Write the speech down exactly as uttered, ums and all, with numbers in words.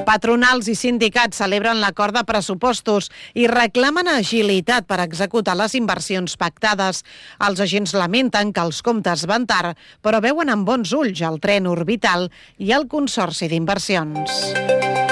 Patronals i sindicats celebren l'acord de pressupostos i reclamen agilitat per executar les inversions pactades. Els agents lamenten que els comptes van tard, però veuen amb bons ulls el tren orbital i el Consorci d'Inversions.